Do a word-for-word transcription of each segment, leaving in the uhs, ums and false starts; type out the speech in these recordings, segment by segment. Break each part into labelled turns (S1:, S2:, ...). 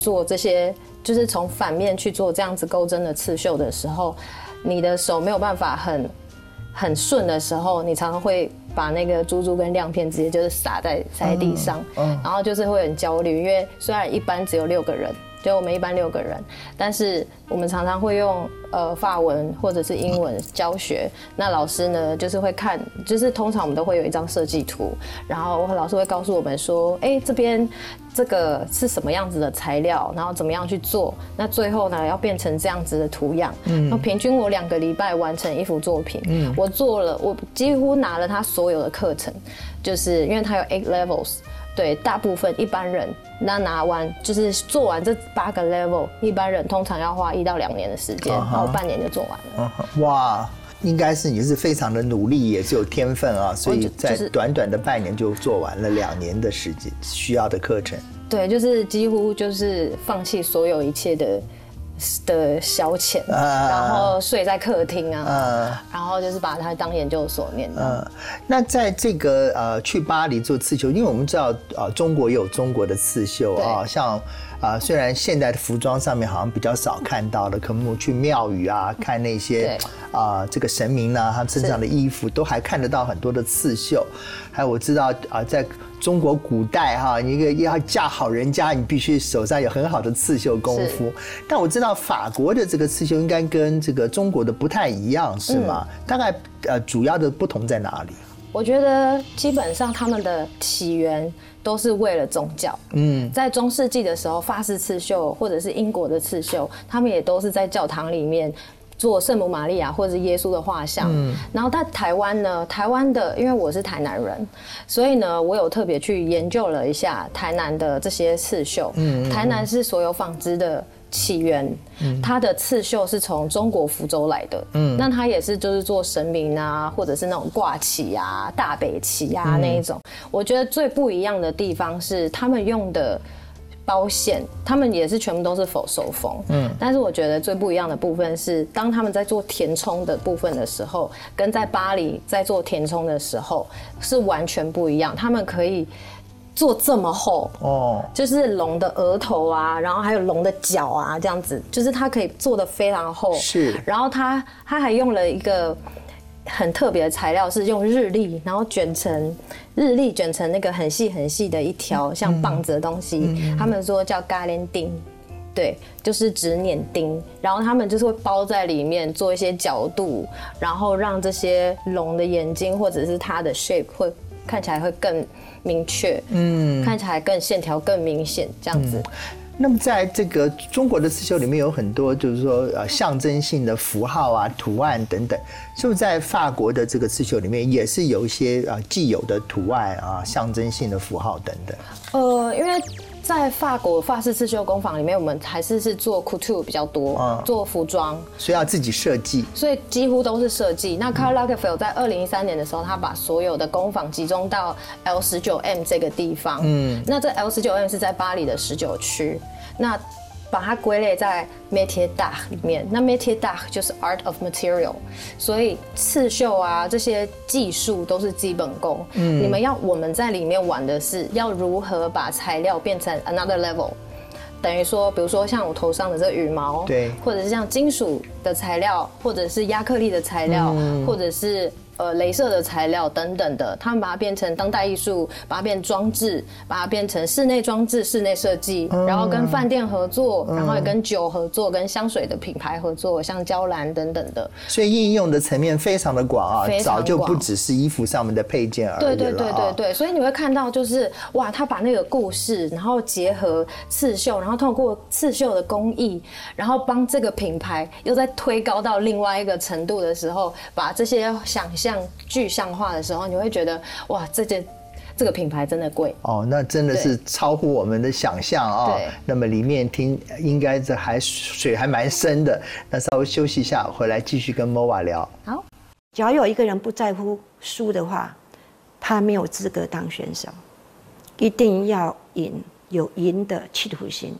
S1: 做这些，就是从反面去做这样子钩针的刺绣的时候，你的手没有办法很很顺的时候，你常常会把那个珠珠跟亮片直接就是撒在撒在地上，嗯嗯、然后就是会很焦虑，因为虽然一班只有六个人。就我们一班六个人，但是我们常常会用呃法文或者是英文教学。那老师呢，就是会看，就是通常我们都会有一张设计图，然后老师会告诉我们说，哎，这边这个是什么样子的材料，然后怎么样去做。那最后呢，要变成这样子的图样。嗯，那平均我两个礼拜完成一幅作品。嗯，我做了，我几乎拿了他所有的课程，就是因为他有 eight levels。对，大部分一般人那拿完就是做完这八个 level， 一般人通常要花一到两年的时间， uh-huh. 然后半年就做完了。
S2: Uh-huh. 哇，应该是你是非常的努力，也是有天分啊，所以在短短的半年就做完了两年的时间需要的课程。
S1: 对，就是几乎就是放弃所有一切的。的消遣，啊、然后睡在客厅啊，啊然后就是把它当研究所念的。
S2: 啊、那在这个呃去巴黎做刺绣，因为我们知道呃中国也有中国的刺绣啊，像啊、呃、虽然现代的服装上面好像比较少看到了，可能我们去庙宇啊看那些啊、呃、这个神明呢、啊，他们身上的衣服都还看得到很多的刺绣，还有我知道啊、呃、在。中国古代哈，一个要嫁好人家，你必须手上有很好的刺绣功夫。但我知道法国的这个刺绣应该跟这个中国的不太一样，是吗？嗯、大概呃主要的不同在哪里？
S1: 我觉得基本上他们的起源都是为了宗教。嗯，在中世纪的时候，法式刺绣或者是英国的刺绣，他们也都是在教堂里面。做圣母玛利亚或者是耶稣的画像，嗯，然后在台湾呢，台湾的，因为我是台南人，所以呢，我有特别去研究了一下台南的这些刺绣。嗯，台南是所有纺织的起源，嗯，它的刺绣是从中国福州来的。嗯，那它也是就是做神明啊，或者是那种挂旗啊、大北旗啊那一种。嗯，我觉得最不一样的地方是他们用的。包线，他们也是全部都是否手缝，嗯，但是我觉得最不一样的部分是，当他们在做填充的部分的时候，跟在巴黎在做填充的时候是完全不一样。他们可以做这么厚哦，就是龙的额头啊，然后还有龙的脚啊，这样子，就是它可以做得非常厚。
S2: 是，
S1: 然后它它还用了一个。很特别的材料是用日历，然后卷成日历卷成那个很细很细的一条像棒子的东西，嗯、他们说叫嘎连钉，对，就是指捻钉，然后他们就是会包在里面做一些角度，然后让这些龙的眼睛或者是它的 shape 会看起来会更明确，嗯，看起来更线条更明显这样子。嗯，
S2: 那么在这个中国的刺绣里面有很多就是说呃象征性的符号啊、图案等等，是不是在法国的这个刺绣里面也是有一些啊既有的图案啊、象征性的符号等等？
S1: 呃，因为在法国法式刺绣工坊里面，我们还是是做 couture 比较多，嗯、做服装，
S2: 所以要自己设计，
S1: 所以几乎都是设计。那 Karl Lagerfeld 在二零一三年的时候，他把所有的工坊集中到 L 十九 M 这个地方，嗯，那这 L 十九 M 是在巴黎的十九区。那把它归类在 métier d'art 里面，那 métier d'art 就是 art of material， 所以刺绣啊这些技术都是基本功。嗯，你们要我们在里面玩的是要如何把材料变成 another level， 等于说，比如说像我头上的这个羽毛，
S2: 对，
S1: 或者是像金属的材料，或者是亚克力的材料，嗯、或者是。呃，雷射的材料等等的，他们把它变成当代艺术，把它变成装置，把它变成室内装置、室内设计，嗯、然后跟饭店合作，嗯、然后也跟酒合作，跟香水的品牌合作，像娇兰等等的。
S2: 所以应用的层面非常的广啊，非常广，早就不只是衣服上面的配件而已了。
S1: 对对对对对，所以你会看到就是哇，他把那个故事，然后结合刺绣，然后透过刺绣的工艺，然后帮这个品牌又再推高到另外一个程度的时候，把这些想象。具象化的时候，你会觉得哇，这件这个品牌真的贵
S2: 哦，那真的是超乎我们的想象啊！对，那么里面听应该这还水还蛮深的，那稍微休息一下，回来继续跟 Moa 聊。
S3: 好，只要有一个人不在乎输的话，他没有资格当选手，一定要赢，有赢的企图心。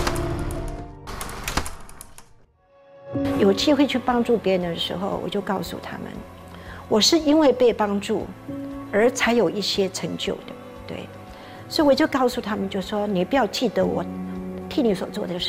S3: 有机会去帮助别人的时候，我就告诉他们。我是因为被帮助，而才有一些成就的，对，所以我就告诉他们，就说你不要记得我替替你所做的事。